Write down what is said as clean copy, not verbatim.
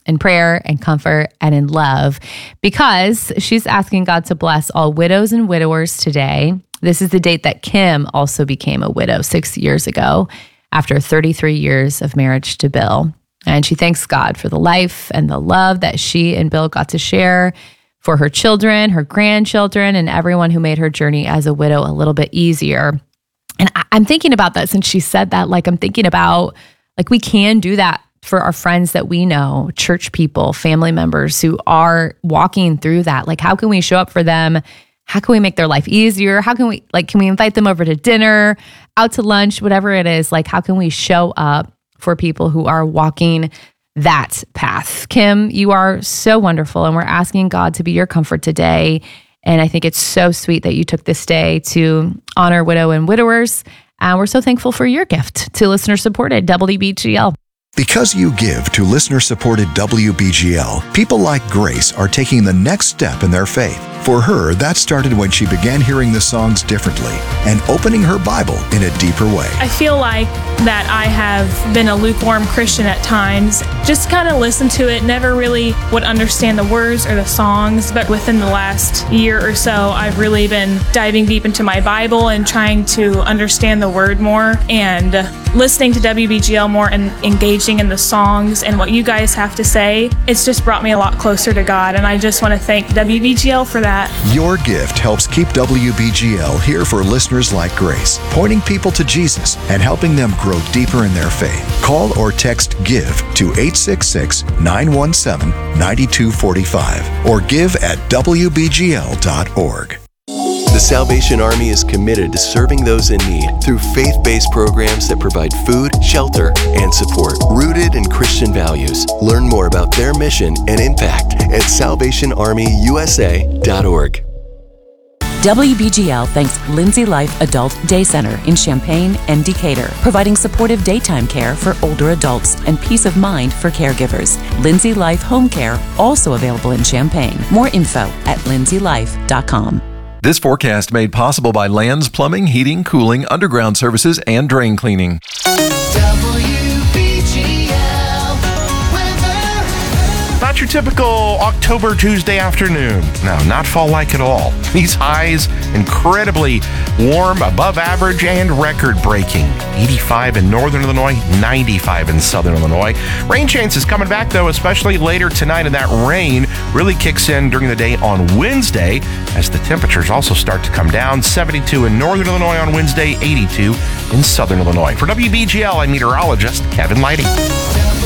in prayer and comfort and in love, because she's asking God to bless all widows and widowers today. This is the date that Kim also became a widow 6 years ago after 33 years of marriage to Bill. And she thanks God for the life and the love that she and Bill got to share, for her children, her grandchildren, and everyone who made her journey as a widow a little bit easier. And I'm thinking about that since she said that. Like, I'm thinking about, like, we can do that for our friends that we know, church people, family members who are walking through that. Like, how can we show up for them? How can we make their life easier? How can we, like, can we invite them over to dinner, out to lunch, whatever it is? Like, how can we show up for people who are walking that path? Kim, you are so wonderful, and we're asking God to be your comfort today. And I think it's so sweet that you took this day to honor widow and widowers. And we're so thankful for your gift to listener-supported WBGL. Because you give to listener-supported WBGL, people like Grace are taking the next step in their faith. For her, that started when she began hearing the songs differently and opening her Bible in a deeper way. I feel like that I have been a lukewarm Christian at times. Just kind of listened to it, never really would understand the words or the songs. But within the last year or so, I've really been diving deep into my Bible and trying to understand the word more, and listening to WBGL more and engaging in the songs and what you guys have to say. It's just brought me a lot closer to God, and I just want to thank WBGL for that. Your gift helps keep WBGL here for listeners like Grace, pointing people to Jesus and helping them grow deeper in their faith. Call or text GIVE to 866-917-9245 or give at WBGL.org. The Salvation Army is committed to serving those in need through faith-based programs that provide food, shelter, and support, rooted in Christian values. Learn more about their mission and impact at salvationarmyusa.org. WBGL thanks Lindsay Life Adult Day Center in Champaign and Decatur, providing supportive daytime care for older adults and peace of mind for caregivers. Lindsay Life Home Care, also available in Champaign. More info at lindsaylife.com. This forecast made possible by Lands Plumbing, Heating, Cooling, Underground Services, and Drain Cleaning. Not your typical October Tuesday afternoon. No, not fall-like at all. These highs, incredibly warm, above average, and record-breaking. 85 in northern Illinois, 95 in southern Illinois. Rain chances coming back, though, especially later tonight, and that rain really kicks in during the day on Wednesday as the temperatures also start to come down. 72 in northern Illinois on Wednesday, 82 in southern Illinois. For WBGL, I'm meteorologist Kevin Lighting.